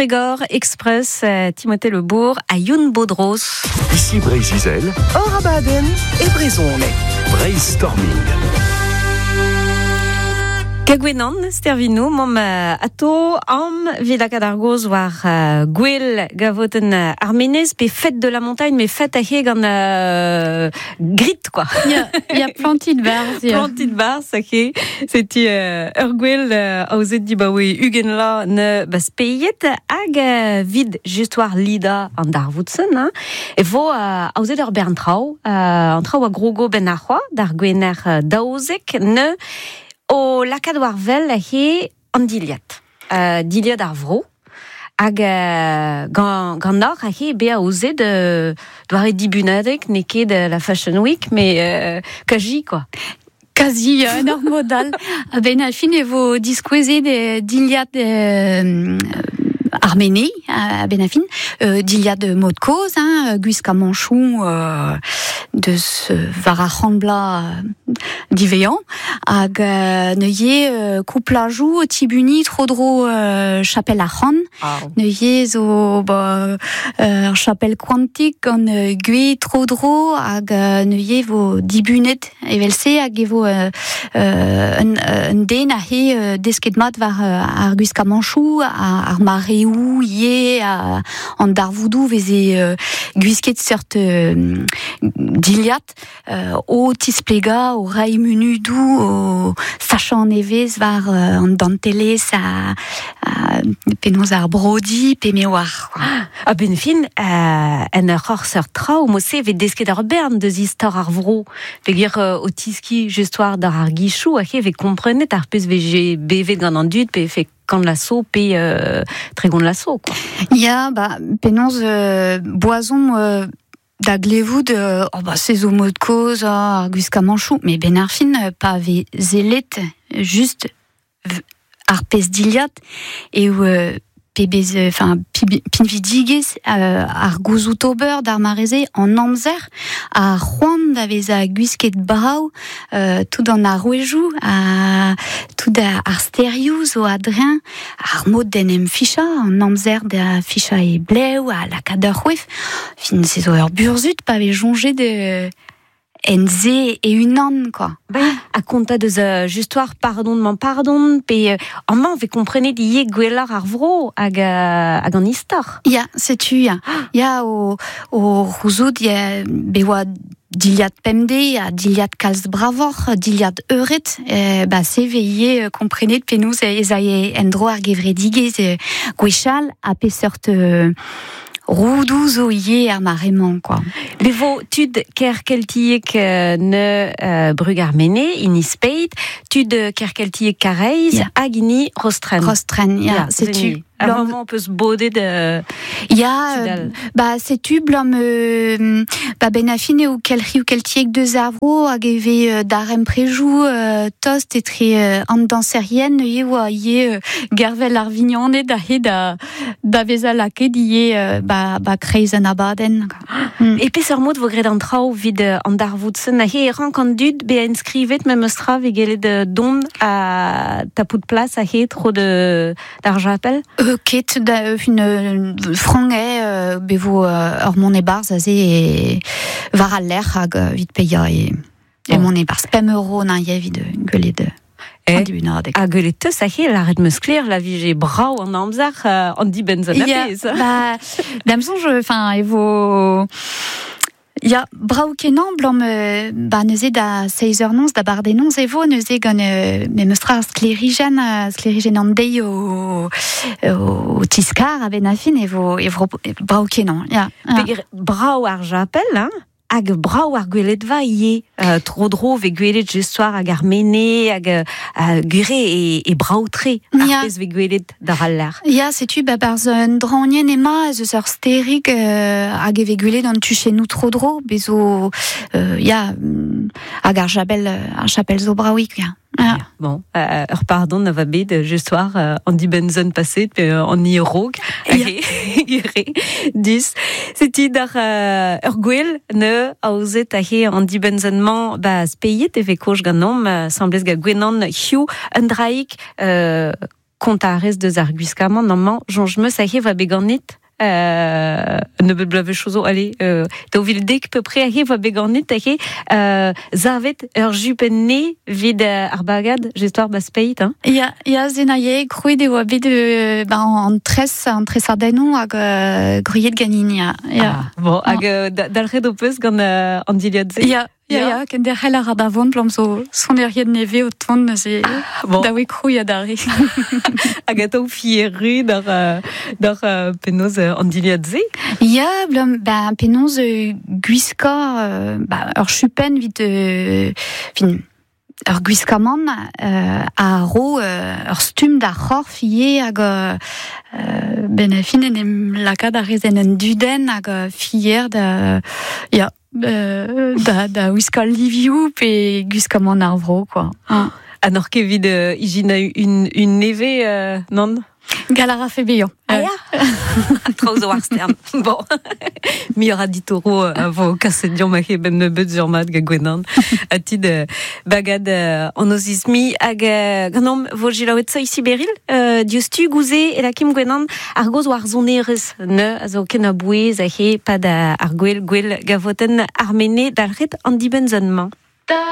Trégor, Express, Timothée Lebourg, à Youn Baudros. Ici Bray-Gisèle, Orabaden et Brézonne. Brainstorming. Gagwenan, stervino, mom ato, am, vila kadargoz war gwell gavoten arménez, pe fête de la montagne, mais fête à hegan grit, quoi. Il y a planté de bars. Planté de bars, ça qui c'était gwell auzet di ba oui, ugenla ne bas payet hag vid juste war lida an darvoutsen, hein. Et vo auzet ur berntrau, antrau a grogo ben arroa, dar gwener daozek ne o lakad war vel he an diliat. Diliat ar vro. Hag gant or he be a oze de doare dibunadek ne ket de la Fashion Week, mais kaji, quoi. Quasi un or modal. Ben al fin evo diskoueze de diliat arménie à Benafin, d'il de mot de cause, hein, guisca manchou de ce varachanbla divéant, ag neuillet couplajou tibuni trop drôle chapelle à ran, neuillet zo chapelle quantique en gui trop drôle ag neuillet vo dibunet evelce ag evo un den a he desketmat var ar guisca manchou ar maré ou yé en darvoudou veze guisket cert diliat o tisplega o rai menudou o sachant nevez var en dantelé sa penos ar brodi pe mewar. Ah ben fin en ur seur trau mosse ve desket ar bern deus istor ar vro vegir o tiski justoire d'ar ar guichou a ve komprenet ar peus vege bevet gant an dud pe fe quand l'assaut pe tregon l'assaut, quoi. Ya penons boison da glevoud c'est au mot de cause guisca manchou, mais ben ar fin pa ve zelet juste ar pez diliat et pebez pinvidigez ar gouzout ober d'ar mareze en amzer a c'hoant da vez a guisket brau tout an ar rouejou tout ar stérioù o adrien ar mod den ficha en amzer da ficha e bleu a lakad ur c'hwef fin se zo ur burzut pa vez jonge de NZ et une an, quoi. À compta de justoire pardon, pe en man ve komprenet ye gwelar ar vro hag an istor. Ya, setu, ya. Ya, o rouzout, ya, bewa diliat pemde, a diliat kalz bravor, diliat euret, se veille komprenet penaos ez aie endro ar gevredigez gwechal a pe seurt roudou zo ye ar marement, quoi. Bevo tud kerkeltiek ne brug arméné, ini speit, tud kerkeltiek kareiz, hag ini rostren. Rostren, ya, setu. Vraiment, on peut se bauder de... Ya, c'est-tu blam benafine ou keltiek de zavro hag eve darem prejou tost etre an danserienne ye oa ye gervel ar vignonne da veza laket ye kreiz an abaden. Et pe sur mod vo gred an trao vid an darvoutsen a he rank an dud be a inskrivet me meustra ve gelet don a tapout plas a he tro d'ar japel? Ket da une frange bevo ur mon ebar zaze e var al ler hag vid peia e mon ebar spem euro na ye vid guelet a guelet teus a he la red meuskler la vige brau an amzar an di benzan a pez. Damson evo... Ya, brau kenan blam neuze da 6h11 da bardenons evo neuze gant me meustra sklerigen an dei o tiskar a benafin evo brau kenan, ya. Brau ar japel, hein? Hag brau ar gwelet va ye tro dro ve gwelet justoir hag ar mene hag gure e brau tre ar pez ve gwelet d'ar al lar. Ya, setu barz un dranien ema eus ur sterig hag e ve gwelet an tuchenou tro dro bezo hag ar chapel zo braouik, ya. Ah. Bon, pardon, na va bet justoir an di benzon paset pe an ni rog gure dis seti d'ar ur gwell ne aozet a he an di benzonman speiet e ve koch gant nom semblez ga gwenan hiu un draik contares de zarguiskamant, normalement, je me sais va béganit, ne blave chozo, allez, t'as vu le dès que peu près arrive va béganit, zavet, jupenné, vide arbagad, j'espère baspeit, hein. Il y a zenaye, cruy de wabe de, en tres ardeno, gruyé de ganin, bon, d'alred opus, gant, andiliadze. Ja, ken der heller a davon plom so son derrière neve au ton c'est da oui crouille d'arri. Agata ou fierru dar penaos andiliadze. Ja, blom penaos guiska ur chupen vite fin ur guiskaman a ro ur stum da c'hor fié hag fin en em lakad a rezen en duden hag fier da da wiskal liviou pe guskaman arvro quoi. Anor ket vid ijina une neve non? Galara fe beyon. Ah ya? Traoz war stern. Bon. Mi aura ditoro vo kasedion ma ke ben nebeut zurmat ga gwenan. A tid bagad an ozizmi hag ganom vo jilaouet sa isi beril diostu gouze e la kim gwenan ar goz war zonerez ne a zo ken a bouez a he pad ar gwel gavoten armene dalret an dibenzonman.